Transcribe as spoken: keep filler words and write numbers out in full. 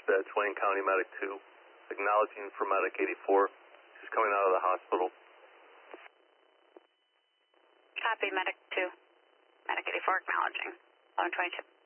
that's Wayne County Medic two. Acknowledging for Medic eighty-four. She's coming out of the hospital. Copy, Medic two. Medic eighty-four acknowledging. eleven twenty-two.